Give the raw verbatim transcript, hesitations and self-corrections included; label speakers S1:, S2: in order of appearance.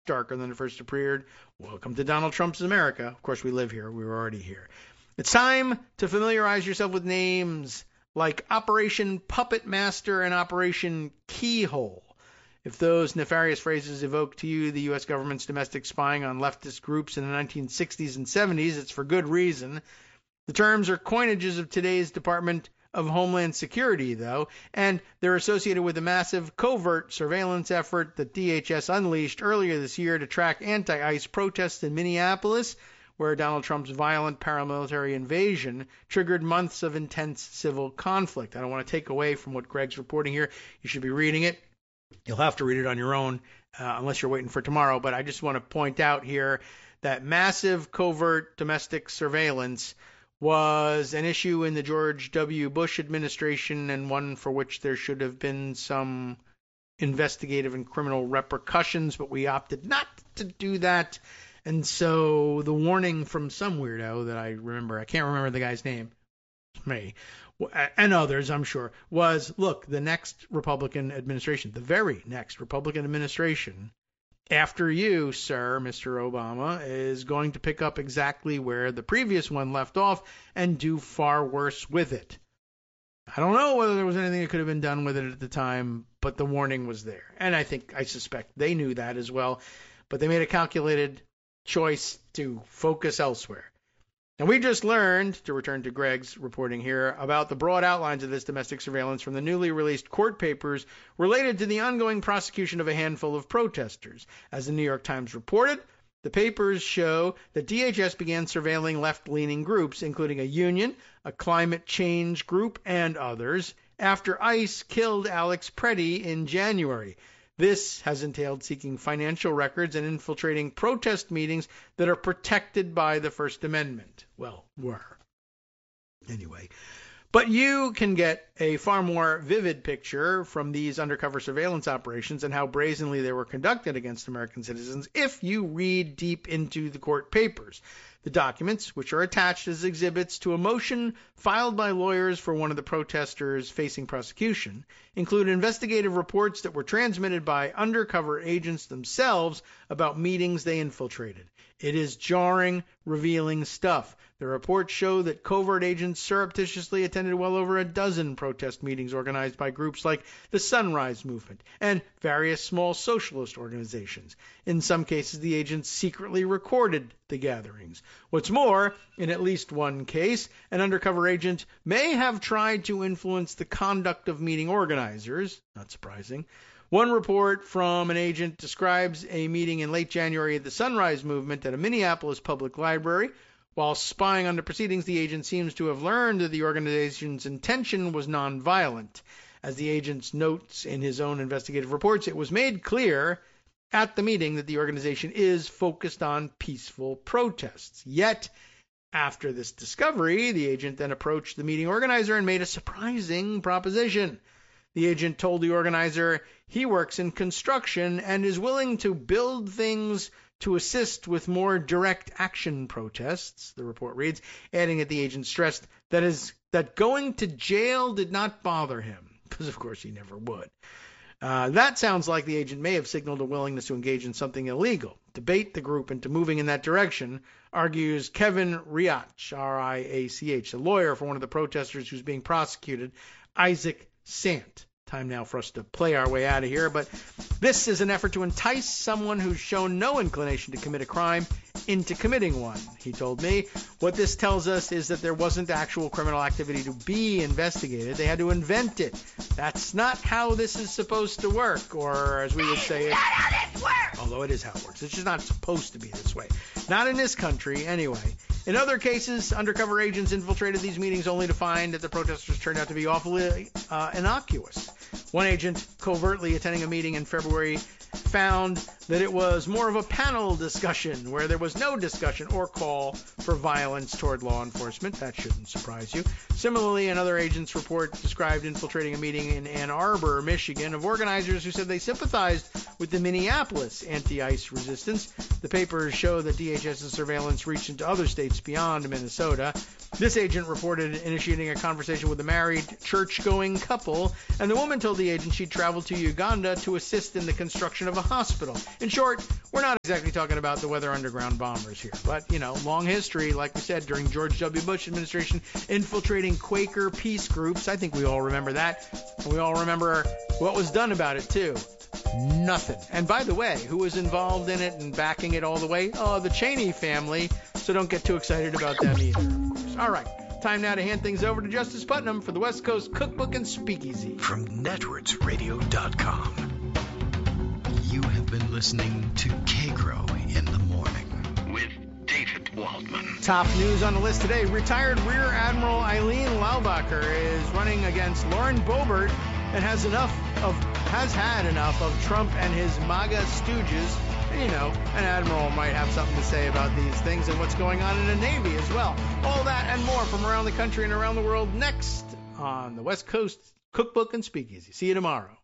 S1: darker than it first appeared. Welcome to Donald Trump's America. Of course, we live here. We were already here. It's time to familiarize yourself with names like Operation Puppet Master and Operation Keyhole. If those nefarious phrases evoke to you the U S government's domestic spying on leftist groups in the nineteen sixties and seventies, it's for good reason. The terms are coinages of today's Department of Homeland Security, though, and they're associated with a massive covert surveillance effort that D H S unleashed earlier this year to track anti-ICE protests in Minneapolis, where Donald Trump's violent paramilitary invasion triggered months of intense civil conflict. I don't want to take away from what Greg's reporting here. You should be reading it. You'll have to read it on your own uh, unless you're waiting for tomorrow. But I just want to point out here that massive covert domestic surveillance was an issue in the George W. Bush administration, and one for which there should have been some investigative and criminal repercussions, but we opted not to do that. And so the warning from some weirdo that I remember, I can't remember the guy's name, it's me, and others, I'm sure, was, look, the next Republican administration, the very next Republican administration, after you, sir, Mister Obama, is going to pick up exactly where the previous one left off and do far worse with it. I don't know whether there was anything that could have been done with it at the time, but the warning was there. And I think, I suspect they knew that as well, but they made a calculated choice to focus elsewhere. And we just learned, to return to Greg's reporting here, about the broad outlines of this domestic surveillance from the newly released court papers related to the ongoing prosecution of a handful of protesters. As the New York Times reported, the papers show that D H S began surveilling left-leaning groups, including a union, a climate change group, and others, after ICE killed Alex Preddy in January. This has entailed seeking financial records and infiltrating protest meetings that are protected by the First Amendment. Well, were. Anyway. But you can get a far more vivid picture from these undercover surveillance operations and how brazenly they were conducted against American citizens if you read deep into the court papers. The documents, which are attached as exhibits to a motion filed by lawyers for one of the protesters facing prosecution, include investigative reports that were transmitted by undercover agents themselves about meetings they infiltrated. It is jarring, revealing stuff. The reports show that covert agents surreptitiously attended well over a dozen protest meetings organized by groups like the Sunrise Movement and various small socialist organizations. In some cases, the agents secretly recorded the gatherings. What's more, in at least one case, an undercover agent may have tried to influence the conduct of meeting organizers. Not surprising. One report from an agent describes a meeting in late January at the Sunrise Movement at a Minneapolis public library. While spying on the proceedings, the agent seems to have learned that the organization's intention was nonviolent. As the agent notes in his own investigative reports, it was made clear at the meeting that the organization is focused on peaceful protests. Yet, after this discovery, the agent then approached the meeting organizer and made a surprising proposition. The agent told the organizer he works in construction and is willing to build things to assist with more direct action protests, the report reads, adding that the agent stressed that is that going to jail did not bother him, because of course he never would. Uh, that sounds like the agent may have signaled a willingness to engage in something illegal, to bait the group into moving in that direction, argues Kevin Riach, R I A C H, a lawyer for one of the protesters who's being prosecuted, Isaac Sant. Time now for us to play our way out of here, but this is an effort to entice someone who's shown no inclination to commit a crime into committing one, he told me. What this tells us is that there wasn't actual criminal activity to be investigated. They had to invent it. That's not how this is supposed to work, or as we would say, it's not how this works. Although it is how it works. It's just not supposed to be this way. Not in this country, anyway. In other cases, undercover agents infiltrated these meetings only to find that the protesters turned out to be awfully uh, innocuous. One agent covertly attending a meeting in February found that it was more of a panel discussion where there was no discussion or call for violence toward law enforcement. That shouldn't surprise you. Similarly, another agent's report described infiltrating a meeting in Ann Arbor, Michigan, of organizers who said they sympathized with the Minneapolis anti-ICE resistance. The papers show that D H S's surveillance reached into other states beyond Minnesota. This agent reported initiating a conversation with a married church-going couple, and the woman told the agent she'd traveled to Uganda to assist in the construction of a a hospital. In short, we're not exactly talking about the Weather Underground bombers here, but, you know, long history, like we said, during George W. Bush administration, infiltrating Quaker peace groups. I think we all remember that. We all remember what was done about it, too. Nothing. And by the way, who was involved in it and backing it all the way? Oh, the Cheney family. So don't get too excited about them either, of course. All right. Time now to hand things over to Justice Putnam for the West Coast Cookbook and Speakeasy.
S2: From netroots radio dot com, you have been listening to K-Grow in the Morning with David Waldman.
S1: Top news on the list today. Retired Rear Admiral Eileen Laubacher is running against Lauren Boebert and has enough of has had enough of Trump and his MAGA stooges. And, you know, an admiral might have something to say about these things and what's going on in the Navy as well. All that and more from around the country and around the world next on the West Coast Cookbook and Speakeasy. See you tomorrow.